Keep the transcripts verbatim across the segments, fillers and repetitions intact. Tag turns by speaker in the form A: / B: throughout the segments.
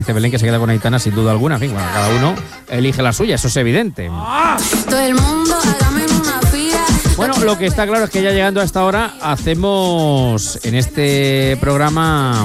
A: Dice Belén que se queda con Aitana sin duda alguna. En fin, bueno, cada uno elige la suya, eso es evidente.
B: Todo el mundo, hágame una fila.
A: Bueno, lo que está claro es que ya llegando a esta hora hacemos en este programa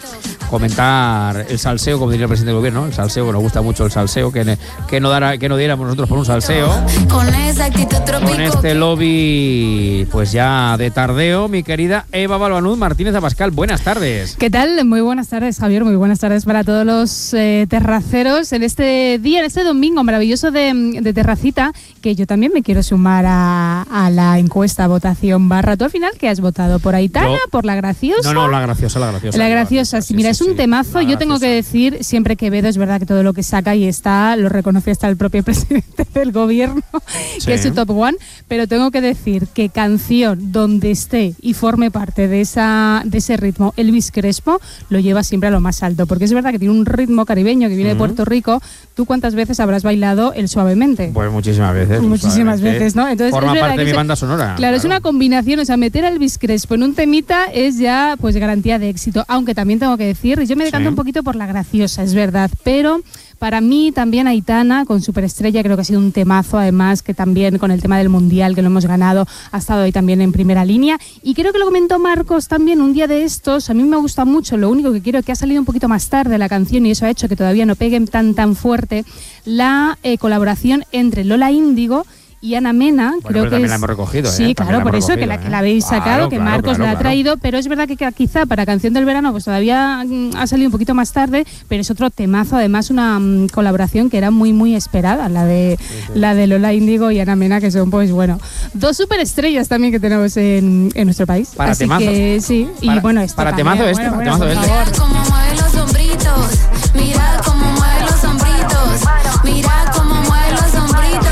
A: comentar el salseo, como diría el presidente del gobierno, el salseo, que nos gusta mucho el salseo, que, que, no, dará, que no diéramos nosotros por un salseo.
B: Con esa actitud trópico.
A: Con este lobby, pues ya de tardeo, mi querida Eva Balbanuz Martínez Abascal. Buenas tardes.
C: ¿Qué tal? Muy buenas tardes, Javier. Muy buenas tardes para todos los eh, terraceros en este día, en este domingo maravilloso de, de terracita, que yo también me quiero sumar a, a la encuesta votación barra. ¿Tú al final qué has votado? ¿Por Aitana? Yo, ¿por la graciosa?
A: No, no, la graciosa, la graciosa.
C: La graciosa, sí, mira, sí, es un sí, temazo. Yo tengo que decir, siempre que Quevedo, es verdad que todo lo que saca y está, lo reconoce hasta el propio presidente del gobierno, sí, que es su top one, pero tengo que decir que canción donde esté y forme parte de esa de ese ritmo, Elvis Crespo lo lleva siempre a lo más alto, porque es verdad que tiene un ritmo caribeño que viene uh-huh. de Puerto Rico. ¿Tú cuántas veces habrás bailado el Suavemente?
A: Pues muchísimas veces.
C: Muchísimas veces, ¿no? Entonces,
A: forma
C: es
A: parte de mi
C: se,
A: banda sonora.
C: Claro,
A: claro,
C: es una combinación, o sea, meter a Elvis Crespo en un temita es ya pues garantía de éxito, aunque también tengo que decir, yo me decanto sí. un poquito por la graciosa, es verdad, pero para mí también Aitana con Superestrella creo que ha sido un temazo, además que también con el tema del Mundial que lo hemos ganado ha estado ahí también en primera línea, y creo que lo comentó Marcos también un día de estos. A mí me gusta mucho, lo único que quiero es que ha salido un poquito más tarde la canción y eso ha hecho que todavía no peguen tan tan fuerte la eh, colaboración entre Lola Índigo y Ana Mena.
A: Bueno,
C: creo que
A: también
C: es...
A: la hemos recogido.
C: Sí,
A: ¿eh?
C: claro, por eso que la, que la habéis sacado,
A: claro,
C: que
A: claro,
C: Marcos
A: claro,
C: la ha
A: claro.
C: traído, pero es verdad que, que quizá para Canción del Verano pues todavía mm, ha salido un poquito más tarde, pero es otro temazo, además una mm, colaboración que era muy muy esperada, la de sí, sí. la de Lola Índigo y Ana Mena, que son pues bueno, dos superestrellas también que tenemos en, en nuestro país.
A: Para
C: Así
A: temazos.
C: que sí,
A: para,
C: y bueno, esto
A: para
C: también,
A: temazo este,
C: bueno,
A: para
C: bueno,
A: temazo este.
B: Mira cómo mueve los hombritos, mira cómo mueve los hombritos, mira cómo mueve los hombritos.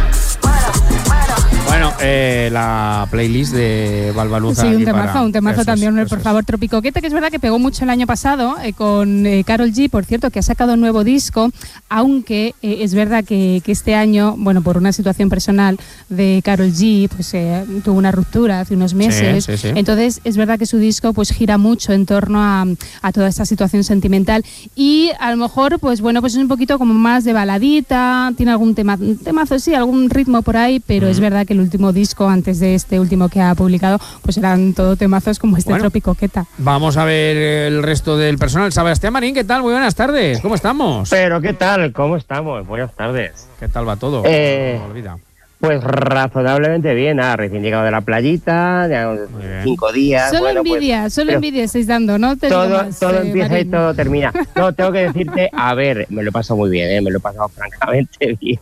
A: Bueno, eh, la playlist de Balbanuz.
C: Sí, un temazo,
A: para...
C: un temazo
A: eso
C: también,
A: es,
C: por
A: es.
C: favor, Tropicoqueta, que es verdad que pegó mucho el año pasado eh, con eh, Karol G, por cierto, que ha sacado un nuevo disco, aunque eh, es verdad que, que este año, bueno, por una situación personal de Karol G, pues eh, tuvo una ruptura hace unos meses,
A: sí, sí, sí.
C: Entonces es verdad que su disco pues gira mucho en torno a, a toda esta situación sentimental y a lo mejor, pues bueno, pues es un poquito como más de baladita, tiene algún tema, temazo, sí, algún ritmo por ahí, pero mm. es verdad que el último disco, antes de este último que ha publicado, pues eran todo temazos como este bueno, Tropicoqueta.
A: Vamos a ver el resto del personal. Sebastián Marín, ¿qué tal? Muy buenas tardes, ¿cómo estamos?
D: Pero, ¿qué tal? ¿Cómo estamos? Buenas tardes.
A: ¿Qué tal va todo?
D: Eh,
A: no olvida.
D: Pues razonablemente bien, ah, recién llegado de la playita, de cinco días.
C: Solo
D: bueno,
C: envidia,
D: pues,
C: solo envidia estáis dando, ¿no? Te
D: todo
C: más,
D: todo
C: eh,
D: empieza
C: Marín.
D: y todo termina. No, tengo que decirte, a ver, me lo he pasado muy bien, ¿eh? me lo he pasado francamente bien.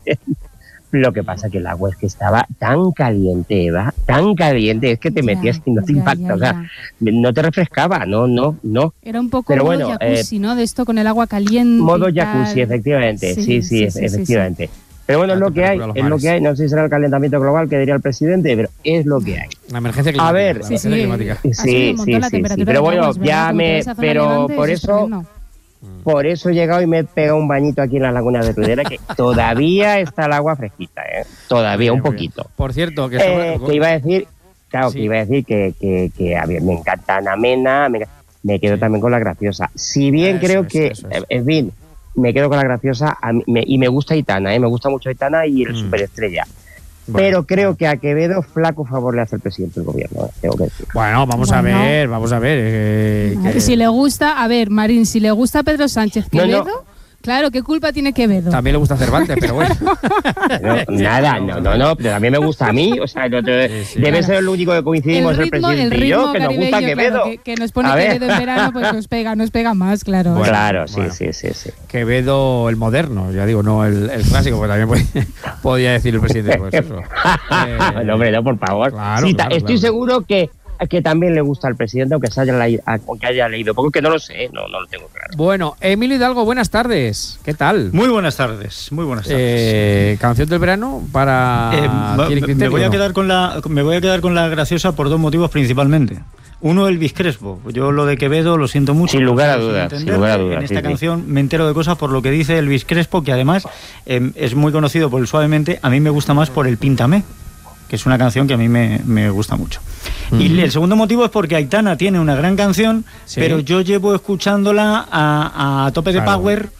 D: Lo que pasa que el agua es que estaba tan caliente, Eva, tan caliente, es que te metías ya, y no te ya, impacta, ya, o sea, ya. no te refrescaba, no, no, no.
C: Era un poco
D: Pero
C: modo
D: bueno,
C: jacuzzi,
D: eh,
C: ¿no? De esto con el agua caliente.
D: Modo jacuzzi, efectivamente, sí, sí, sí, sí efectivamente. Sí, sí. Pero bueno, es lo que hay, es lo que hay, no sé si será el calentamiento global que diría el presidente, pero es lo que hay.
A: La emergencia climática.
D: A ver,
C: sí, sí,
D: climática. sí, sí, sí, sí, sí, pero bueno, ya me, pero por eso... Por eso he llegado y me he pegado un bañito aquí en las lagunas de Tudela, que todavía está el agua fresquita, ¿eh? Todavía, un poquito.
A: Por cierto, que,
D: eh, sobre... que iba a decir, claro, sí. que iba a decir que, que, que a ver, me encanta Ana Mena, me, me quedo sí. también con la graciosa. Si bien eso creo es, que, es. en fin, me quedo con la graciosa a mí, me, y me gusta Aitana, ¿eh? Me gusta mucho Aitana y el mm. Superestrella. Bueno, pero creo que a Quevedo flaco favor le hace el presidente del gobierno, ¿eh? Tengo que decir.
A: Bueno, vamos bueno. a ver, vamos a ver. Eh,
C: que... Si le gusta, a ver, Marín, si le gusta Pedro Sánchez Quevedo, no, no. Claro, ¿qué culpa tiene Quevedo?
A: También le gusta Cervantes, pero bueno.
D: no, nada, no, no, no, pero también me gusta a mí, o sea, no te, sí, sí, debe claro. ser el único que coincidimos el, ritmo, el presidente el y yo, que nos gusta Quevedo.
C: Claro, que, que nos pone Quevedo en verano, pues nos pega, nos pega más, claro.
D: Bueno, claro, sí,
A: bueno.
D: sí, sí, sí.
A: Quevedo el moderno, ya digo, no el, el clásico, porque también podía, podía decir el presidente, pues eso.
D: eh, no, hombre, no, por favor.
A: Claro,
D: sí,
A: claro,
D: estoy
A: claro.
D: seguro que que también le gusta al presidente, aunque se haya leído, aunque haya leído, porque no lo sé, no, no lo tengo claro.
A: Bueno, Emilio Hidalgo, buenas tardes. ¿Qué tal?
E: Muy buenas tardes, muy buenas tardes.
A: Eh, canción del verano para
E: eh, ¿tiene criterio, me voy a no? quedar con la me voy a quedar con la graciosa por dos motivos principalmente. Uno, Elvis Crespo. Yo lo de Quevedo lo siento mucho.
D: Sin lugar a dudas, sin lugar a dudas.
E: En esta
D: sí,
E: canción
D: sí.
E: me entero de cosas por lo que dice Elvis Crespo, que además eh, es muy conocido por el Suavemente. A mí me gusta más por el Píntame. que es una canción que a mí me, me gusta mucho.
A: Uh-huh.
E: Y el segundo motivo es porque Aitana tiene una gran canción, sí. pero yo llevo escuchándola a, a tope de claro. power